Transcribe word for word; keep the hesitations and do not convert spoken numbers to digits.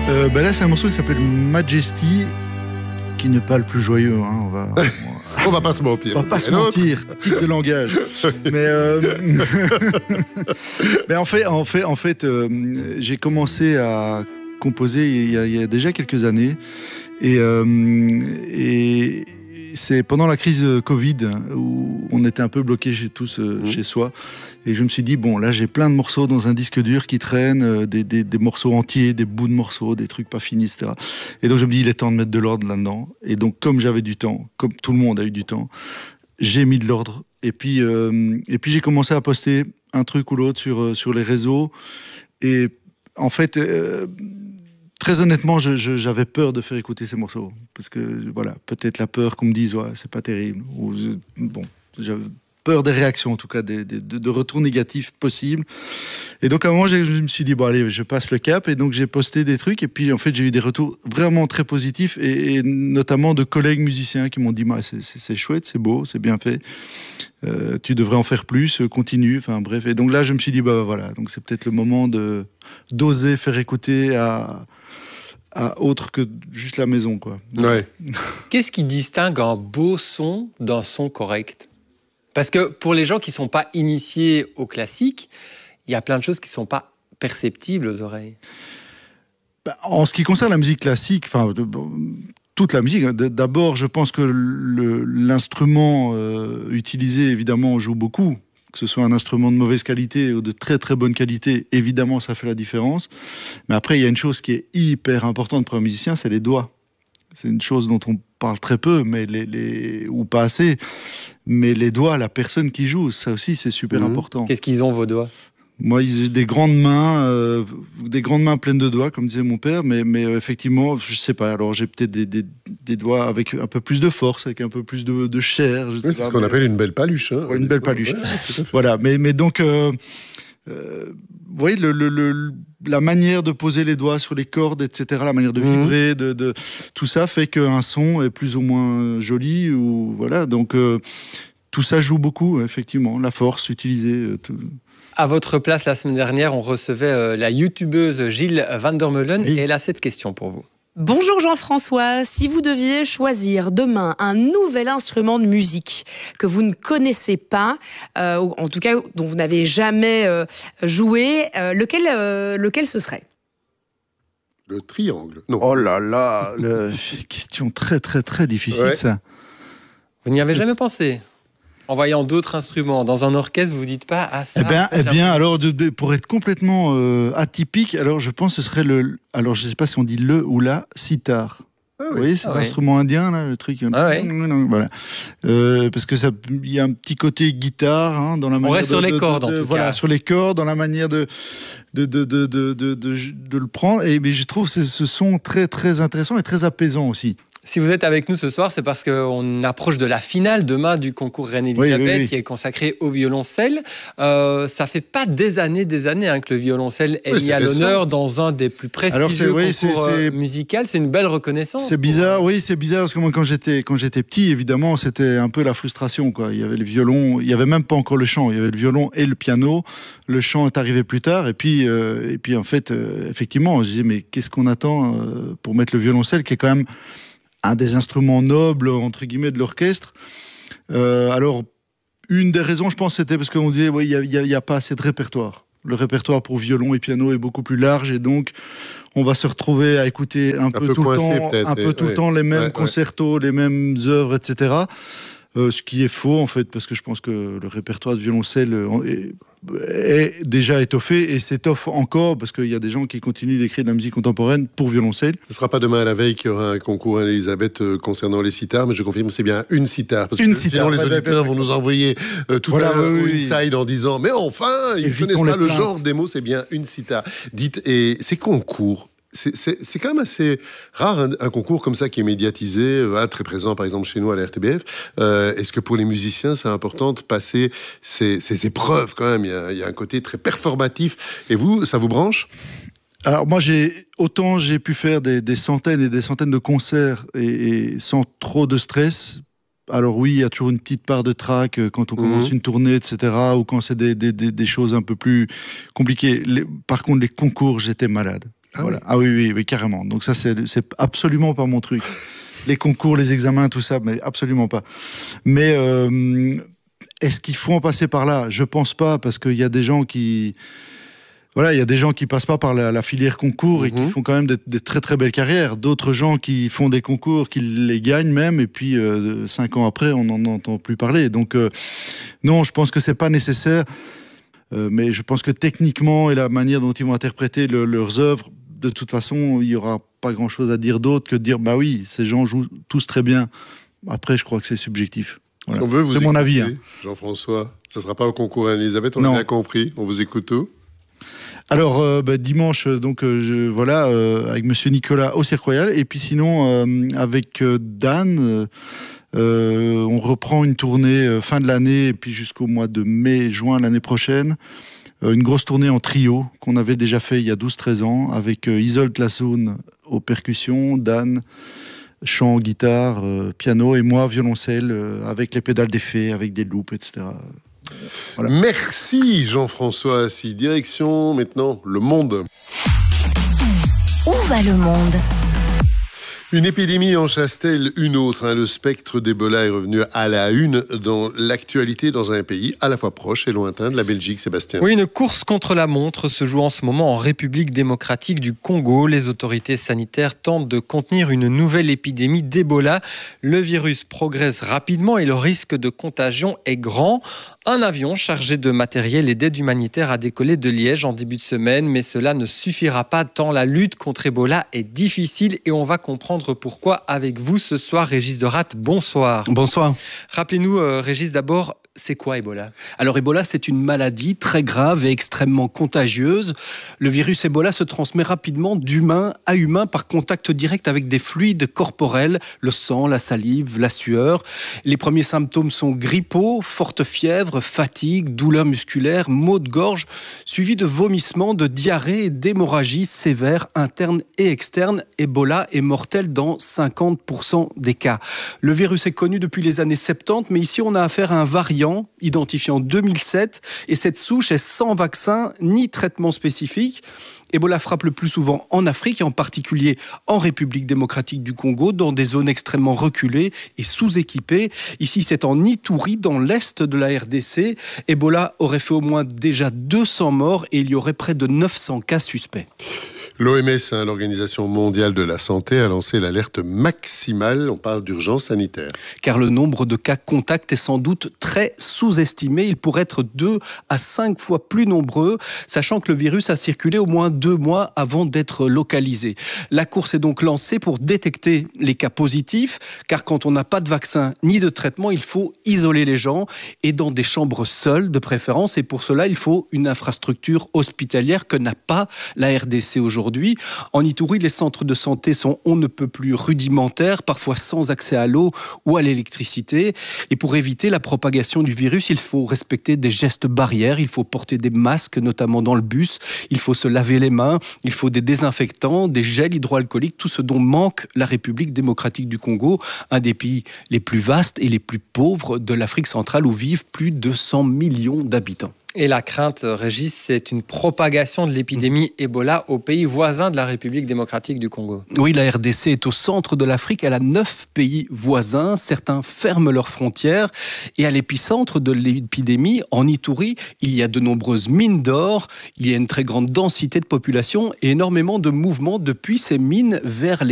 euh, ben Là, c'est un morceau qui s'appelle Majesty, qui n'est pas le plus joyeux. Hein, on va... On va pas se mentir. On va pas se mentir, type de langage. Mais, euh... mais en fait, en fait, en fait euh, j'ai commencé à composer il y a, il y a déjà quelques années. Et, euh, et c'est pendant la crise Covid où on était un peu bloqués chez tous, euh, mmh. chez soi. Et je me suis dit, bon, là, j'ai plein de morceaux dans un disque dur qui traînent, euh, des, des, des morceaux entiers, des bouts de morceaux, des trucs pas finis, et cetera. Et donc, je me dis, il est temps de mettre de l'ordre là-dedans. Et donc, comme j'avais du temps, comme tout le monde a eu du temps, j'ai mis de l'ordre. Et puis, euh, et puis j'ai commencé à poster un truc ou l'autre sur, euh, sur les réseaux. Et en fait, euh, très honnêtement, je, je, j'avais peur de faire écouter ces morceaux. Parce que, voilà, peut-être la peur qu'on me dise, ouais, c'est pas terrible. Ou, bon, j'avais peur des réactions, en tout cas, des, des, de retours négatifs possibles. Et donc, à un moment, je me suis dit, bon, allez, je passe le cap. Et donc, j'ai posté des trucs. Et puis, en fait, j'ai eu des retours vraiment très positifs. Et, et notamment de collègues musiciens qui m'ont dit, bah, c'est, c'est, c'est chouette, c'est beau, c'est bien fait. Euh, tu devrais en faire plus, continue. Enfin, bref. Et donc là, je me suis dit, bah, voilà. Donc, c'est peut-être le moment de, d'oser faire écouter à, à autre que juste la maison, quoi. Ouais. Qu'est-ce qui distingue un beau son d'un son correct ? Parce que pour les gens qui ne sont pas initiés au classique, il y a plein de choses qui ne sont pas perceptibles aux oreilles. Bah, en ce qui concerne la musique classique, enfin, toute la musique, d'abord, je pense que le, l'instrument euh, utilisé, évidemment, joue beaucoup. Que ce soit un instrument de mauvaise qualité ou de très très bonne qualité, évidemment, ça fait la différence. Mais après, il y a une chose qui est hyper importante pour un musicien, c'est les doigts. C'est une chose dont on parle très peu, mais les, les, ou pas assez. Mais les doigts, la personne qui joue, ça aussi, c'est super mmh. important. Qu'est-ce qu'ils ont, vos doigts ? Moi, ils ont des grandes mains, euh, des grandes mains pleines de doigts, comme disait mon père, mais, mais euh, effectivement, je sais pas. Alors, j'ai peut-être des, des, des doigts avec un peu plus de force, avec un peu plus de, de chair. Je sais oui, pas, c'est ce qu'on mais... appelle une belle paluche. Hein. Ouais, une belle paluche. Ouais, voilà. Mais, mais donc, euh, euh, vous voyez, le, le, le, la manière de poser les doigts sur les cordes, et cetera, la manière de vibrer, mmh. de, de, tout ça fait qu'un son est plus ou moins joli. Ou, voilà. Donc, euh, tout ça joue beaucoup, effectivement. La force utilisée. Euh, tout... À votre place, la semaine dernière, on recevait euh, la youtubeuse Gilles Van der Meulen oui. et elle a cette question pour vous. Bonjour Jean-François, si vous deviez choisir demain un nouvel instrument de musique que vous ne connaissez pas, euh, ou en tout cas dont vous n'avez jamais euh, joué, euh, lequel, euh, lequel ce serait ? Le triangle. Non. Oh là là, le... question très très très difficile ouais. ça. Vous n'y avez jamais pensé ? En voyant d'autres instruments dans un orchestre, vous vous dites pas ah ça. Eh bien, eh bien, alors de, de, pour être complètement euh, atypique, alors je pense que ce serait le, alors je sais pas si on dit le ou la sitar. Ah oui. Vous voyez, c'est ah l'instrument oui. indien là, le truc. Ah oui. Voilà. Euh, parce que ça, il y a un petit côté guitare hein, dans la manière. On reste de, sur les de, cordes de, en de, tout voilà, cas. sur les cordes, dans la manière de de de de de de, de, de le prendre. Et mais je trouve ce, ce son très très intéressant et très apaisant aussi. Si vous êtes avec nous ce soir, c'est parce qu'on approche de la finale demain du concours Reine-Élisabeth oui, oui, oui. qui est consacré au violoncelle. Euh, ça fait pas des années, des années hein, que le violoncelle est oui, mis à l'honneur ça. dans un des plus prestigieux oui, concours c'est, c'est... musicaux. C'est une belle reconnaissance. C'est bizarre, pour... oui, c'est bizarre parce que moi, quand j'étais quand j'étais petit, évidemment, c'était un peu la frustration, quoi. Il y avait le violon, il y avait même pas encore le chant, il y avait le violon et le piano. Le chant est arrivé plus tard, et puis euh, et puis en fait, euh, effectivement, je disais mais qu'est-ce qu'on attend euh, pour mettre le violoncelle, qui est quand même un des instruments nobles, entre guillemets, de l'orchestre. Euh, alors, une des raisons, je pense, c'était parce qu'on disait, ouais, il n'y a, a, a pas assez de répertoire. Le répertoire pour violon et piano est beaucoup plus large, et donc, on va se retrouver à écouter un, un peu, peu tout, coincé, le, temps, un peu tout ouais. le temps les mêmes ouais, concertos, ouais. les mêmes œuvres, et cetera. Euh, ce qui est faux, en fait, parce que je pense que le répertoire de violoncelle est, est déjà étoffé et s'étoffe encore, parce qu'il y a des gens qui continuent d'écrire de la musique contemporaine pour violoncelle. Ce ne sera pas demain à la veille qu'il y aura un concours Elisabeth euh, concernant les sitars, mais je confirme, c'est bien une sitar. Parce une que sitar, sinon, les auditeurs vont nous envoyer euh, tout voilà, à l'heure oui, oui. inside en disant « Mais enfin, ils ne connaissent pas le plaintes. genre des mots, c'est bien une sitar. » Dites, et ces concours, C'est, c'est, c'est quand même assez rare un, un concours comme ça qui est médiatisé, euh, très présent par exemple chez nous à la R T B F. Euh, est-ce que pour les musiciens c'est important de passer ces, ces épreuves quand même ? Il y a, il y a un côté très performatif. Et vous, ça vous branche ? Alors moi, j'ai, autant j'ai pu faire des, des centaines et des centaines de concerts et, et sans trop de stress. Alors oui, il y a toujours une petite part de trac quand on commence mmh. une tournée, et cetera, ou quand c'est des, des, des, des choses un peu plus compliquées. Les, par contre, les concours, j'étais malade. Ah, voilà. Oui. ah oui, oui, oui, carrément. Donc ça, c'est, c'est absolument pas mon truc. Les concours, les examens, tout ça, mais absolument pas. Mais euh, est-ce qu'il faut en passer par là ? Je pense pas, parce qu'il y a des gens qui... Voilà, il y a des gens qui passent pas par la, la filière concours et mmh. qui font quand même des, des très très belles carrières. D'autres gens qui font des concours, qui les gagnent même, et puis euh, cinq ans après, on n'en entend plus parler. Donc euh, non, je pense que c'est pas nécessaire. Euh, mais je pense que techniquement et la manière dont ils vont interpréter le, leurs œuvres, de toute façon, il y aura pas grand-chose à dire d'autre que de dire bah oui, ces gens jouent tous très bien. Après, je crois que c'est subjectif. Voilà. On veut vous c'est mon avis. Hein. Jean-François, ça sera pas au concours Anne-Elisabeth, on l'a bien compris. On vous écoute tout. Alors euh, bah, dimanche, donc euh, je, voilà, euh, avec Monsieur Nicolas au Cirque Royal, et puis sinon euh, avec euh, Dan, euh, euh, on reprend une tournée euh, fin de l'année et puis jusqu'au mois de mai, juin l'année prochaine, euh, une grosse tournée en trio qu'on avait déjà fait il y a douze treize ans avec euh, Isolde Lassaune aux percussions, Dan chant, guitare, euh, piano et moi violoncelle euh, avec les pédales d'effet, avec des loops, et cetera. Voilà. Merci Jean-François Assy. Direction maintenant le monde. Où va le monde ? Une épidémie en chasse-t-elle une autre hein. Le spectre d'Ebola est revenu à la une dans l'actualité dans un pays à la fois proche et lointain de la Belgique, Sébastien. Oui, une course contre la montre se joue en ce moment en République démocratique du Congo. Les autorités sanitaires tentent de contenir une nouvelle épidémie d'Ebola. Le virus progresse rapidement et le risque de contagion est grand. Un avion chargé de matériel et d'aide humanitaire a décollé de Liège en début de semaine, mais cela ne suffira pas tant la lutte contre Ebola est difficile et on va comprendre pourquoi avec vous ce soir. Régis Derat, bonsoir. Bonsoir. Rappelez-nous, euh, Régis, d'abord, c'est quoi Ebola ? Alors Ebola, c'est une maladie très grave et extrêmement contagieuse. Le virus Ebola se transmet rapidement d'humain à humain par contact direct avec des fluides corporels, le sang, la salive, la sueur. Les premiers symptômes sont grippaux, forte fièvre, fatigue, douleurs musculaires, maux de gorge, suivis de vomissements, de diarrhée et d'hémorragies sévères internes et externes. Ebola est mortel dans cinquante pour cent des cas. Le virus est connu depuis les années soixante-dix, mais ici on a affaire à un variant identifié en deux mille sept et cette souche est sans vaccin ni traitement spécifique. Ebola frappe le plus souvent en Afrique et en particulier en République démocratique du Congo, dans des zones extrêmement reculées et sous-équipées. Ici, c'est en Ituri, dans l'est de la R D C. Ebola aurait fait au moins déjà deux cents morts et il y aurait près de neuf cents cas suspects. L'O M S, hein, l'Organisation mondiale de la santé, a lancé l'alerte maximale. On parle d'urgence sanitaire. Car le nombre de cas contacts est sans doute très sous-estimé. Il pourrait être deux à cinq fois plus nombreux, sachant que le virus a circulé au moins deux mois avant d'être localisé. La course est donc lancée pour détecter les cas positifs, car quand on n'a pas de vaccin ni de traitement, il faut isoler les gens et dans des chambres seules de préférence. Et pour cela, il faut une infrastructure hospitalière que n'a pas la R D C aujourd'hui. En Ituri, les centres de santé sont on ne peut plus rudimentaires, parfois sans accès à l'eau ou à l'électricité. Et pour éviter la propagation du virus, il faut respecter des gestes barrières, il faut porter des masques, notamment dans le bus, il faut se laver les mains, il faut des désinfectants, des gels hydroalcooliques, tout ce dont manque la République démocratique du Congo, un des pays les plus vastes et les plus pauvres de l'Afrique centrale où vivent plus de cent millions d'habitants. Et la crainte, Régis, c'est une propagation de l'épidémie Ebola aux pays voisins de la République démocratique du Congo. Oui, la R D C est au centre de l'Afrique. Elle a neuf pays voisins. Certains ferment leurs frontières. Et à l'épicentre de l'épidémie, en Ituri, il y a de nombreuses mines d'or. Il y a une très grande densité de population et énormément de mouvements depuis ces mines vers les